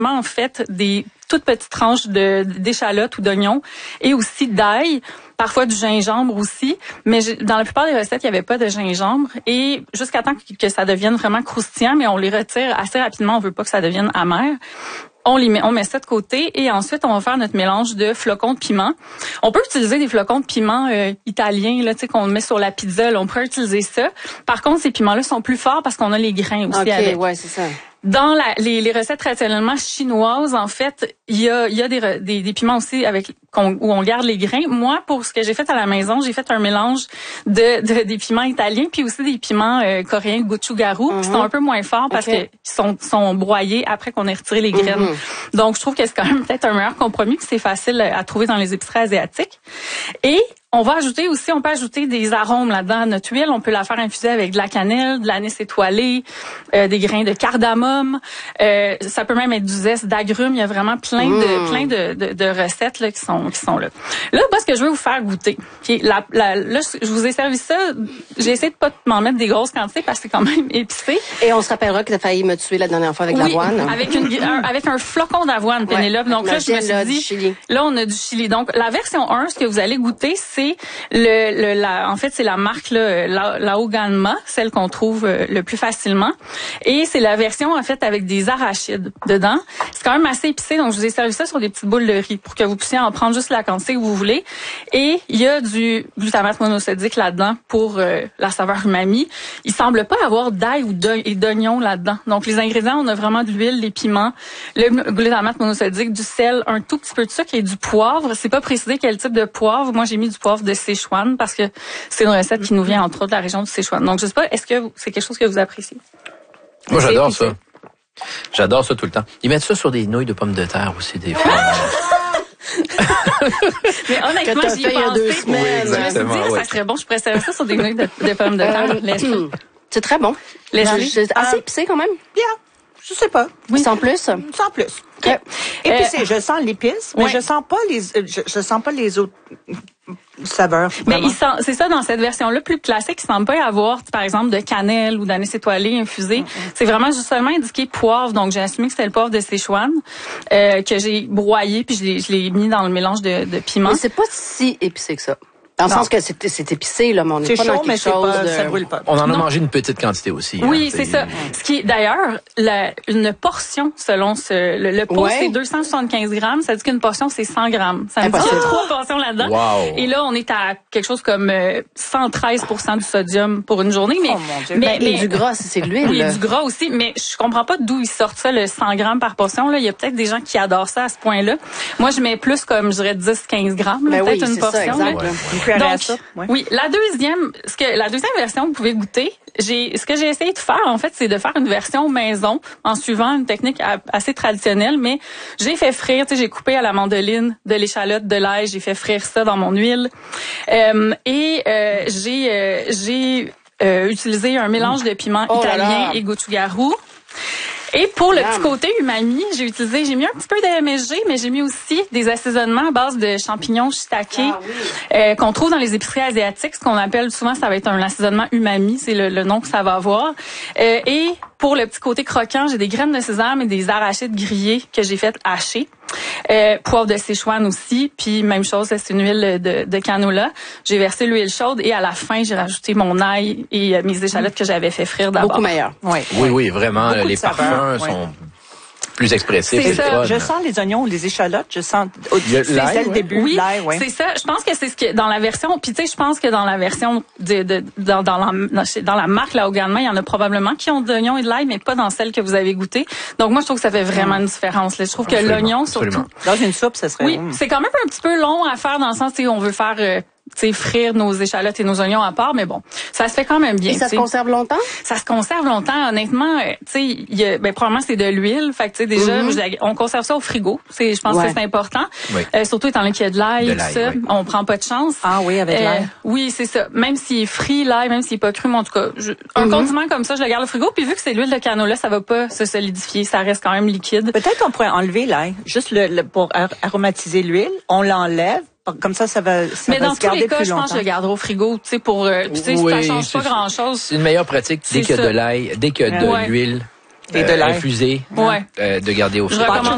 en fait des toutes petites tranches d'échalotes ou d'oignons et aussi d'ail, parfois du gingembre aussi, mais dans la plupart des recettes, il n'y avait pas de gingembre et jusqu'à temps que ça devienne vraiment croustillant, mais on les retire assez rapidement, on veut pas que ça devienne amer. On met ça de côté et ensuite on va faire notre mélange de flocons de piment. On peut utiliser des flocons de piment italiens là, tu sais qu'on met sur la pizza, là, on peut utiliser ça. Par contre, ces piments-là sont plus forts parce qu'on a les grains aussi avec. Ouais, c'est ça. Dans les recettes traditionnellement chinoises, en fait, il y a des piments aussi où on garde les grains. Moi, pour ce que j'ai fait à la maison, j'ai fait un mélange des piments italiens puis aussi des piments coréens gochujang qui sont un peu moins forts parce que sont broyés après qu'on ait retiré les graines. Donc, je trouve que c'est quand même peut-être un meilleur compromis puis c'est facile à trouver dans les épiceries asiatiques. Et on peut ajouter des arômes là-dedans à notre huile. On peut la faire infuser avec de la cannelle, de l'anis étoilé, des grains de cardamome. Ça peut même être du zeste d'agrumes. Il y a vraiment plein de recettes là qui sont là. Là, ce que je veux vous faire goûter. Là, je vous ai servi ça. J'ai essayé de pas m'en mettre des grosses quantités parce que c'est quand même épicé. Et on se rappellera que tu as failli me tuer la dernière fois avec l'avoine. Avec un flocon d'avoine, Pénélope. Donc là, je me suis dit, là, on a du chili. Donc la version 1, ce que vous allez goûter, c'est en fait, c'est la marque Laoganma, celle qu'on trouve le plus facilement. Et c'est la version, en fait, avec des arachides dedans. C'est quand même assez épicé, donc je vous ai servi ça sur des petites boules de riz pour que vous puissiez en prendre juste la quantité que vous voulez. Et il y a du glutamate monosodique là-dedans pour la saveur umami. Il semble pas avoir d'ail et d'oignon là-dedans. Donc, les ingrédients, on a vraiment de l'huile, des piments, le glutamate monosodique, du sel, un tout petit peu de sucre et du poivre. C'est pas précisé quel type de poivre. Moi, j'ai mis du poivre de Sichuan parce que c'est une recette qui nous vient entre autres de la région du Sichuan. Donc je sais pas, est-ce que c'est quelque chose que vous appréciez? Moi j'adore ça. J'adore ça tout le temps. Ils mettent ça sur des nouilles de pommes de terre aussi des fois. Mais honnêtement, j'y ai pensé. Il y a 2 semaines. Je me suis dit, ça serait bon, je pourrais servir ça sur des nouilles de pommes de terre. C'est très bon. C'est assez épicé quand même. Bien. Je sais pas. Oui. Sans plus? Sans plus. Okay. Épicé, je sens l'épice, mais je sens pas les autres saveurs. Mais c'est ça dans cette version-là plus classique, il semble pas y avoir, par exemple, de cannelle ou d'anis étoilé infusé. C'est vraiment justement indiqué poivre. Donc j'ai assumé que c'était le poivre de Sichuan que j'ai broyé puis je l'ai mis dans le mélange de piments. Mais c'est pas si épicé que ça. Dans le sens que c'est épicé, là, mais on n'est pas dans quelque chose de... ça brûle pas. On en a mangé une petite quantité aussi. Oui, c'est ça. Ce qui est, d'ailleurs, une portion, selon le pot, c'est 275 grammes. Ça dit qu'une portion, c'est 100 grammes. Ça me dit qu'il y a 3 portions là-dedans. Wow. Et là, on est à quelque chose comme 113% du sodium pour une journée. Mais, oh mon Dieu. Mais du gras, c'est de l'huile. Oui, du gras aussi. Mais je comprends pas d'où ils sortent ça, le 100 grammes par portion. Là, il y a peut-être des gens qui adorent ça à ce point-là. Moi, je mets plus comme, je dirais, 10-15 grammes. Là, peut-être une portion. Ça, exact. Donc, oui, la deuxième version, vous pouvez goûter. Ce que j'ai essayé de faire, en fait, c'est de faire une version maison en suivant une technique assez traditionnelle, mais j'ai fait frire, j'ai coupé à la mandoline de l'échalote, de l'ail, j'ai fait frire ça dans mon huile. J'ai utilisé un mélange de piments italiens et gochujang. Et pour le petit côté umami, j'ai mis un petit peu de MSG, mais j'ai mis aussi des assaisonnements à base de champignons shiitake qu'on trouve dans les épiceries asiatiques. Ce qu'on appelle souvent, ça va être un assaisonnement umami, c'est le nom que ça va avoir. Et pour le petit côté croquant, j'ai des graines de sésame et des arachides grillés que j'ai fait hacher. Poivre de Sichuan aussi, puis même chose, c'est une huile de canola. J'ai versé l'huile chaude et à la fin, j'ai rajouté mon ail et mes échalotes que j'avais fait frire d'abord. Beaucoup meilleur. Oui, vraiment. Les parfums sont plus expressifs. C'est ça. Je sens les oignons, les échalotes, je sens dès le début. Oui, c'est ça. Je pense que c'est ce que dans la version, puis tu sais, je pense que dans la version dans la marque Laoganma, il y en a probablement qui ont de l'oignon et de l'ail, mais pas dans celle que vous avez goûtée. Donc moi, je trouve que ça fait vraiment une différence. Là. Je trouve que l'oignon, surtout dans une soupe, ça serait. Oui, c'est quand même un petit peu long à faire dans le sens où on veut faire frire nos échalotes et nos oignons à part, mais bon, ça se fait quand même bien. Et ça se conserve longtemps? Ça se conserve longtemps, honnêtement. Probablement c'est de l'huile, fait que déjà, on conserve ça au frigo. Je pense que c'est important. Oui. Surtout étant donné qu'il y a de l'ail, tout ça, on prend pas de chance. Ah oui, avec l'ail. Oui, c'est ça. Même s'il est frit, l'ail, même s'il est pas cru, mais en tout cas, un condiment comme ça, je le garde au frigo. Puis vu que c'est l'huile de canola, ça va pas se solidifier, ça reste quand même liquide. Peut-être on pourrait enlever l'ail, juste pour aromatiser l'huile. On l'enlève. Comme ça va mais va dans se tous garder les cas, plus je pense que je le garderai au frigo, tu sais, pour, ça change pas grand-chose. C'est une meilleure pratique dès qu'il y a de l'ail, dès qu'il y a de l'huile infusée, de garder au frigo.